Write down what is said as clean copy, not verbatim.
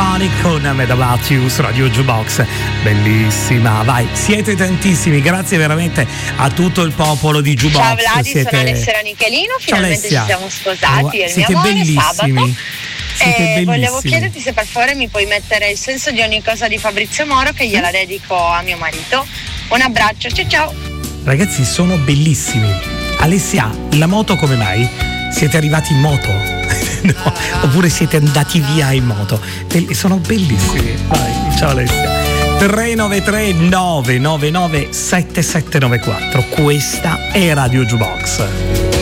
Stereophonic con Mad About You su Radio Jukebox. Bellissima, vai, siete tantissimi, grazie veramente a tutto il popolo di Jukebox. Ciao Vladi, sono Alessia Ranichelino, finalmente ci siamo sposati, è il mio amore, bellissimi. Sabato. E volevo chiederti se per favore mi puoi mettere Il senso di ogni cosa di Fabrizio Moro, che gliela dedico a mio marito. Un abbraccio, ciao ciao. Ragazzi, sono bellissimi. Alessia, la moto come mai? Siete arrivati in moto? No, oppure siete andati via in moto? Sono bellissimi. Vai, ciao Alessia. 393 999 7794. Questa è Radio Jukebox.